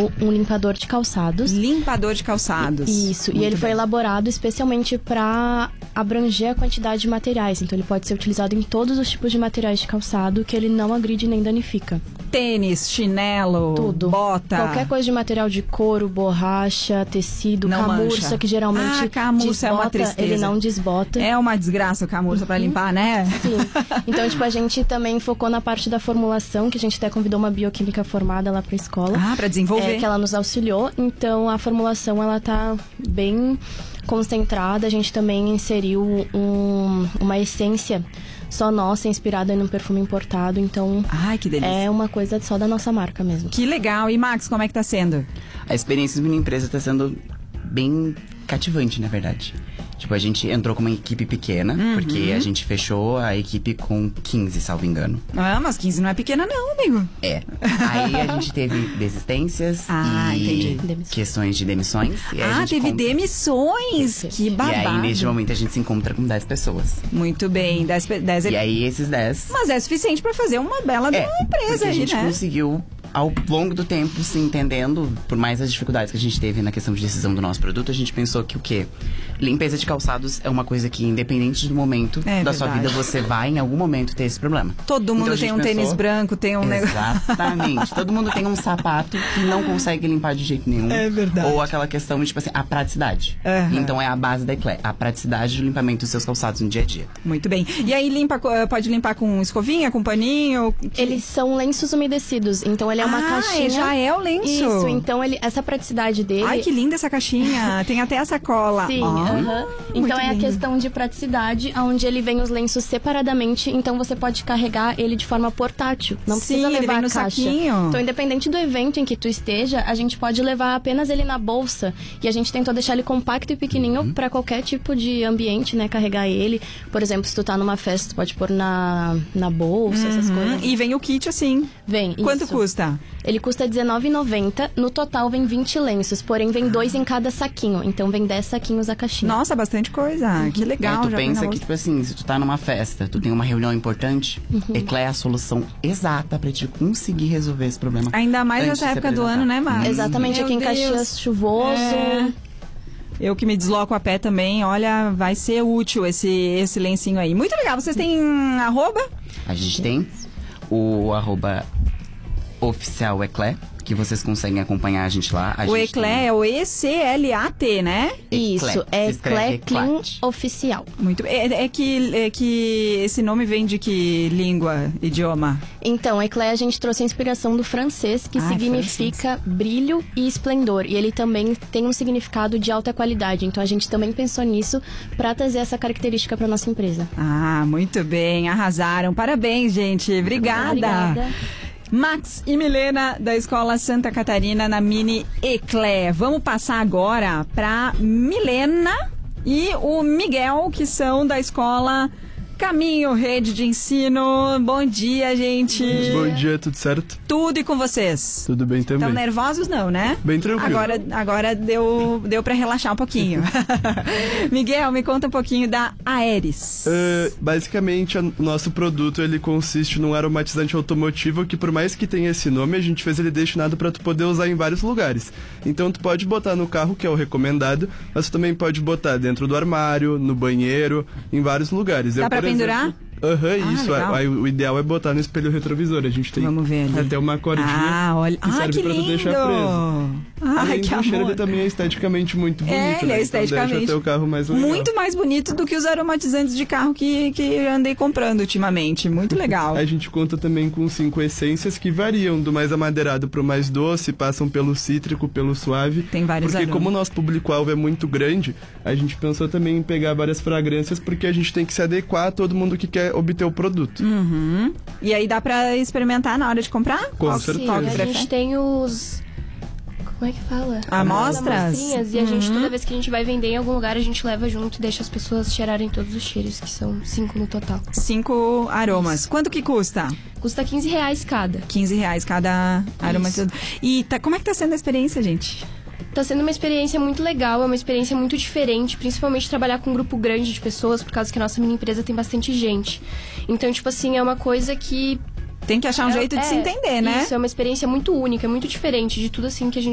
como um limpador de calçados. Limpador de calçados. Isso, e ele foi elaborado especialmente para abranger a quantidade de materiais. Então ele pode ser utilizado em todos os tipos de materiais de calçado, que ele não agride nem danifica. Tênis, chinelo, tudo. Bota. Qualquer coisa de material de couro, borracha, tecido, não camurça, mancha. Que geralmente camurça desbota, é uma tristeza. ele não desbota. É uma desgraça o camurça pra limpar, né? Sim. Então, a gente também focou na parte da formulação, que a gente até convidou uma bioquímica formada lá pra escola. Pra desenvolver. Que ela nos auxiliou. Então, a formulação, ela tá bem concentrada. A gente também inseriu uma essência só nossa, inspirada em um perfume importado. Então, que delícia. É uma coisa só da nossa marca mesmo. Que legal. E, Max, como é que tá sendo? A experiência da minha empresa tá sendo bem cativante, na verdade. Tipo, a gente entrou com uma equipe pequena, porque a gente fechou a equipe com 15, salvo engano. Mas 15 não é pequena não, amigo. É. Aí a gente teve desistências e questões de demissões. E teve demissões! Que babado. E aí, neste momento, a gente se encontra com 10 pessoas. Muito bem. 10 E aí, esses 10... Mas é suficiente pra fazer uma bela de uma empresa aí, né? A gente conseguiu, ao longo do tempo, se entendendo, por mais as dificuldades que a gente teve na questão de decisão do nosso produto, a gente pensou que o quê? Limpeza de calçados é uma coisa que, independente do momento da sua vida, você vai, em algum momento, ter esse problema. Todo mundo tem um tênis branco, tem um negócio... Exatamente. Todo mundo tem um sapato que não consegue limpar de jeito nenhum. É verdade. Ou aquela questão de, tipo assim, a praticidade. Então, é a base da Eclair. A praticidade do limpamento dos seus calçados no dia a dia. Muito bem. E aí, pode limpar com escovinha, com paninho? Eles são lenços umedecidos. Então, ele é uma caixinha. Já é o lenço. Isso. Então, essa praticidade dele... Ai, que linda essa caixinha. Tem até a sacola. Sim. Então, é a questão de praticidade, onde ele vem os lenços separadamente. Então, você pode carregar ele de forma portátil. Não precisa levar ele vem no a caixa. Saquinho. Então, independente do evento em que tu esteja, a gente pode levar apenas ele na bolsa. E a gente tentou deixar ele compacto e pequenininho para qualquer tipo de ambiente, né? Carregar ele. Por exemplo, se tu tá numa festa, tu pode pôr na bolsa, essas coisas. E vem o kit assim. Vem, Quanto custa? Ele custa R$19,90. No total, vem 20 lenços. Porém, vem 2 em cada saquinho. Então, vem 10 saquinhos a caixinha. Nossa, bastante coisa. Que legal. Tu pensa que, tipo assim, se tu tá numa festa, tu tem uma reunião importante, Eclair é a solução exata pra te conseguir resolver esse problema. Ainda mais nessa época do ano, né, Márcia? Exatamente. Aqui em Caxias, chuvoso. Eu que me desloco a pé também, olha, vai ser útil esse lencinho aí. Muito legal. Vocês têm arroba? A gente tem o arroba oficial Eclair, que vocês conseguem acompanhar a gente lá. O Eclair é o ECLAT, né? Isso, é Eclair Clean Oficial. Muito bem. É que esse nome vem de que língua, idioma? Então, Eclair a gente trouxe a inspiração do francês, que significa brilho e esplendor. E ele também tem um significado de alta qualidade. Então, a gente também pensou nisso para trazer essa característica para nossa empresa. Muito bem. Arrasaram. Parabéns, gente. Obrigada. Max e Milena, da Escola Santa Catarina, na Mini Eclair. Vamos passar agora para Milena e o Miguel, que são da Escola Caminho Rede de Ensino. Bom dia, gente. Bom dia, tudo certo? Tudo, e com vocês? Tudo bem também. Estão nervosos não, né? Bem tranquilo. Agora deu para relaxar um pouquinho. Miguel, me conta um pouquinho da Aeris. Basicamente, o nosso produto, ele consiste num aromatizante automotivo que, por mais que tenha esse nome, a gente fez ele destinado para tu poder usar em vários lugares. Então, tu pode botar no carro, que é o recomendado, mas tu também pode botar dentro do armário, no banheiro, em vários lugares. Dá pra pendurar? Isso. Aí, o ideal é botar no espelho retrovisor. A gente tem até uma cordinha que serve pra tu deixar preso. Além do cheiro, ele também é esteticamente muito bonito. Ele é esteticamente. Então deixa o teu carro mais legal. Muito mais bonito do que os aromatizantes de carro que eu andei comprando ultimamente. Muito legal. A gente conta também com 5 essências que variam do mais amadeirado pro mais doce, passam pelo cítrico, pelo suave. Tem vários Porque aromas. como o nosso público-alvo é muito grande, a gente pensou também em pegar várias fragrâncias, porque a gente tem que se adequar a todo mundo que quer obter o produto. E aí dá pra experimentar na hora de comprar? Com certeza. A gente tem os... Como é que fala? Amostras? E a gente, toda vez que a gente vai vender em algum lugar, a gente leva junto e deixa as pessoas cheirarem todos os cheiros, que são 5 no total. 5 aromas. Quanto que custa? Custa R$15 cada. R$15 cada aromatizador. E como é que tá sendo a experiência, gente? Tá sendo uma experiência muito legal, é uma experiência muito diferente, principalmente trabalhar com um grupo grande de pessoas, por causa que a nossa mini empresa tem bastante gente. Então, tipo assim, é uma coisa que... Tem que achar um jeito de se entender, né? Isso, é uma experiência muito única, muito diferente de tudo assim que a gente